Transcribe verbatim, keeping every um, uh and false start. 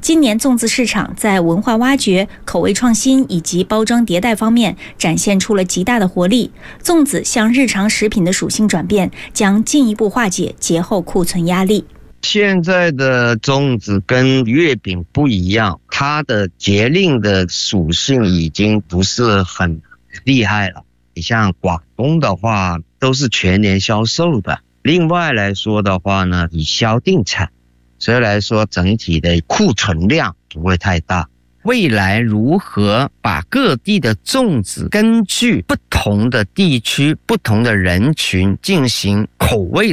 今年粽子市场在文化挖掘、口味创新以及包装迭代方面展现出了极大的活力。粽子向日常食品的属性转变，将进一步化解节后库存压力。 现在的粽子跟月饼不一样，它的节令的属性已经不是很厉害了。你像广东的话，都是全年销售的。另外来说的话呢，以销定产，所以来说整体的库存量不会太大。未来如何把各地的粽子根据不同的地区、不同的人群进行口味